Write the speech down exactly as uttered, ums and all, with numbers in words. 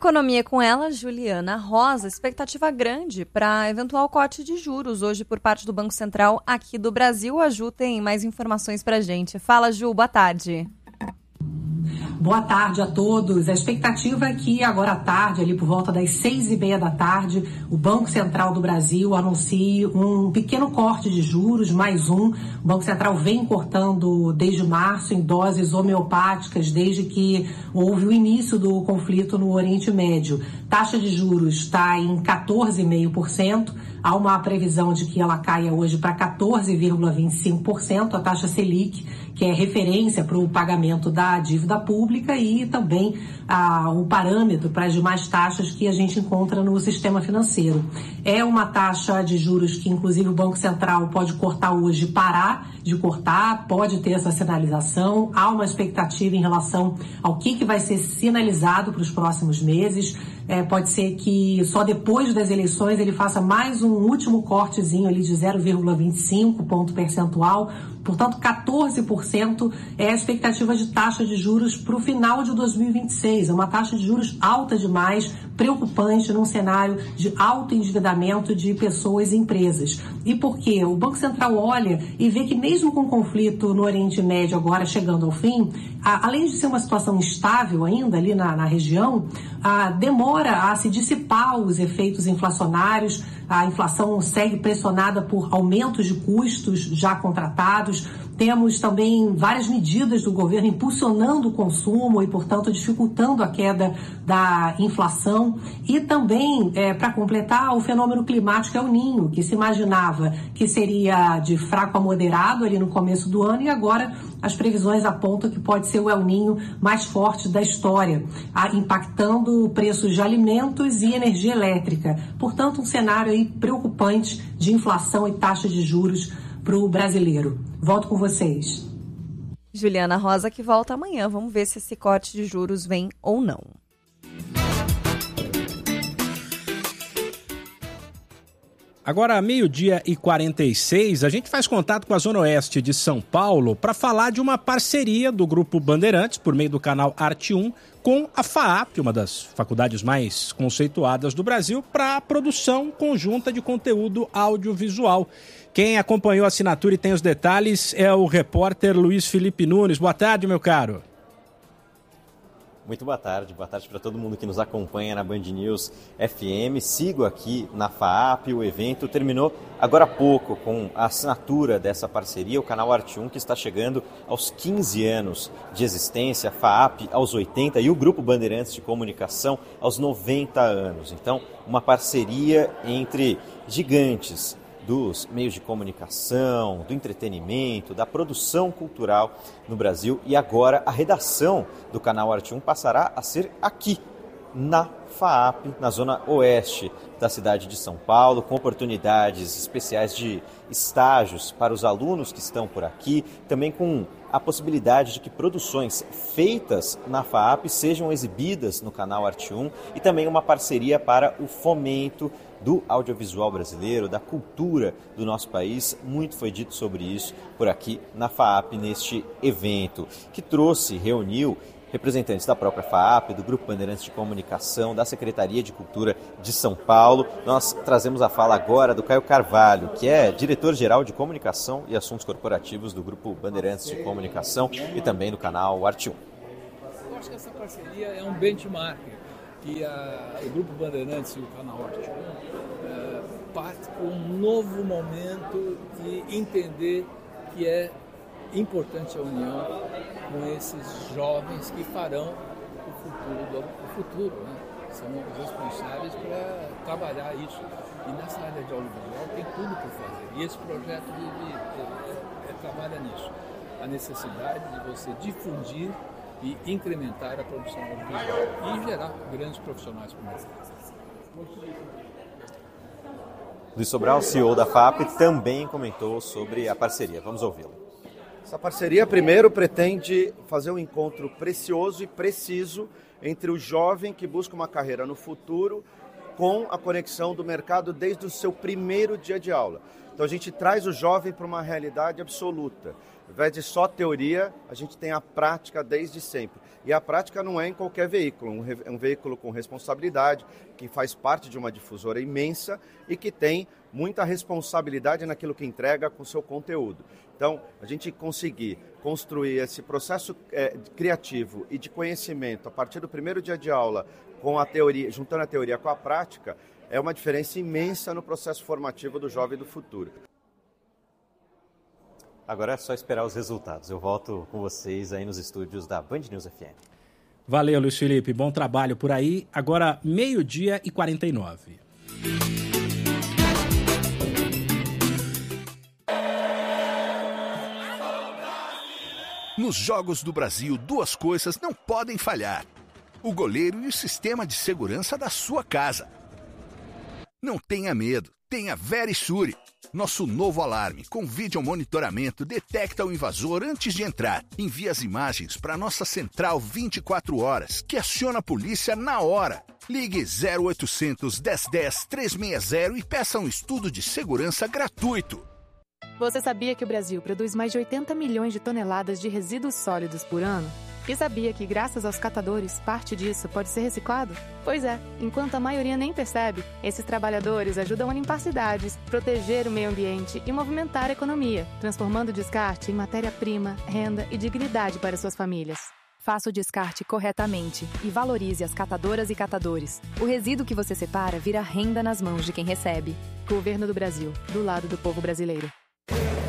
economia com ela, Juliana Rosa. Expectativa grande para eventual corte de juros hoje por parte do Banco Central aqui do Brasil. A Ju tem mais informações para a gente. Fala, Ju, boa tarde. Boa tarde a todos. A expectativa é que agora à tarde, ali por volta das seis e meia da tarde, o Banco Central do Brasil anuncie um pequeno corte de juros, mais um. O Banco Central vem cortando desde março em doses homeopáticas, desde que houve o início do conflito no Oriente Médio. Taxa de juros está em quatorze vírgula cinco por cento. Há uma previsão de que ela caia hoje para quatorze vírgula vinte e cinco por cento, a taxa Selic, que é referência para o pagamento da dívida pública e também ah, um parâmetro para as demais taxas que a gente encontra no sistema financeiro. É uma taxa de juros que, inclusive, o Banco Central pode cortar hoje, parar de cortar, pode ter essa sinalização. Há uma expectativa em relação ao que, que vai ser sinalizado para os próximos meses. É, pode ser que só depois das eleições ele faça mais um último cortezinho ali de zero vírgula vinte e cinco ponto percentual. Portanto, quatorze por cento é a expectativa de taxa de juros para o final de dois mil e vinte e seis. É uma taxa de juros alta demais, preocupante num cenário de alto endividamento de pessoas e empresas. E por quê? O Banco Central olha e vê que mesmo com o conflito no Oriente Médio agora chegando ao fim, a, além de ser uma situação instável ainda ali na, na região, a, demora a se dissipar os efeitos inflacionários. A inflação segue pressionada por aumentos de custos já contratados. Temos também várias medidas do governo impulsionando o consumo e, portanto, dificultando a queda da inflação. E também, é, para completar, o fenômeno climático El Niño, que se imaginava que seria de fraco a moderado ali no começo do ano, e agora as previsões apontam que pode ser o El Niño mais forte da história, impactando preços de alimentos e energia elétrica. Portanto, um cenário aí preocupante de inflação e taxa de juros para o brasileiro. Volto com vocês. Juliana Rosa, que volta amanhã. Vamos ver se esse corte de juros vem ou não. Agora, meio-dia e quarenta e seis, a gente faz contato com a Zona Oeste de São Paulo para falar de uma parceria do Grupo Bandeirantes, por meio do canal Arte um, com a FAAP, uma das faculdades mais conceituadas do Brasil, para a produção conjunta de conteúdo audiovisual. Quem acompanhou a assinatura e tem os detalhes é o repórter Luiz Felipe Nunes. Boa tarde, meu caro. Muito boa tarde, boa tarde para todo mundo que nos acompanha na Band News F M. Sigo aqui na FAAP, o evento terminou agora há pouco com a assinatura dessa parceria, o canal Arte um, que está chegando aos quinze anos de existência, a FAAP aos oitenta e o Grupo Bandeirantes de Comunicação aos noventa anos. Então, uma parceria entre gigantes dos meios de comunicação, do entretenimento, da produção cultural no Brasil. E agora a redação do canal Arte um passará a ser aqui, na FAAP, na zona oeste da cidade de São Paulo, com oportunidades especiais de estágios para os alunos que estão por aqui, também com a possibilidade de que produções feitas na FAAP sejam exibidas no canal Arte um e também uma parceria para o fomento do audiovisual brasileiro, da cultura do nosso país. Muito foi dito sobre isso por aqui na FAAP, neste evento, que trouxe, reuniu representantes da própria FAAP, do Grupo Bandeirantes de Comunicação, da Secretaria de Cultura de São Paulo. Nós trazemos a fala agora do Caio Carvalho, que é diretor-geral de Comunicação e Assuntos Corporativos do Grupo Bandeirantes de Comunicação e também do canal Arte um. Eu acho que essa parceria é um benchmark, que a, o Grupo Bandeirantes e o canal Arte um é, parte com um novo momento de entender que é importante a união com esses jovens que farão o futuro, do, o futuro, né? São os responsáveis para trabalhar isso. E nessa área de audiovisual tem tudo por fazer. E esse projeto de, de, de, é, trabalha nisso. A necessidade de você difundir e incrementar a produção audiovisual e gerar grandes profissionais como esse. Luiz Sobral, C E O da FAAP, também comentou sobre a parceria. Vamos ouvi-lo. Essa parceria, primeiro, pretende fazer um encontro precioso e preciso entre o jovem que busca uma carreira no futuro com a conexão do mercado desde o seu primeiro dia de aula. Então a gente traz o jovem para uma realidade absoluta. Ao invés de só teoria, a gente tem a prática desde sempre. E a prática não é em qualquer veículo, um, um veículo com responsabilidade, que faz parte de uma difusora imensa e que tem muita responsabilidade naquilo que entrega com seu conteúdo. Então, a gente conseguir construir esse processo é, criativo e de conhecimento a partir do primeiro dia de aula, com a teoria, juntando a teoria com a prática, é uma diferença imensa no processo formativo do jovem do futuro. Agora é só esperar os resultados. Eu volto com vocês aí nos estúdios da Band News F M. Valeu, Luiz Felipe. Bom trabalho por aí. Agora, meio-dia e quarenta e nove. Nos Jogos do Brasil, duas coisas não podem falhar: o goleiro e o sistema de segurança da sua casa. Não tenha medo, tenha Verisure. Nosso novo alarme com vídeo monitoramento detecta o invasor antes de entrar. Envia as imagens para nossa central vinte e quatro horas, que aciona a polícia na hora. Ligue zero oitocentos, dez dez, trezentos e sessenta e peça um estudo de segurança gratuito. Você sabia que o Brasil produz mais de oitenta milhões de toneladas de resíduos sólidos por ano? E sabia que, graças aos catadores, parte disso pode ser reciclado? Pois é, enquanto a maioria nem percebe, esses trabalhadores ajudam a limpar cidades, proteger o meio ambiente e movimentar a economia, transformando o descarte em matéria-prima, renda e dignidade para suas famílias. Faça o descarte corretamente e valorize as catadoras e catadores. O resíduo que você separa vira renda nas mãos de quem recebe. Governo do Brasil, do lado do povo brasileiro.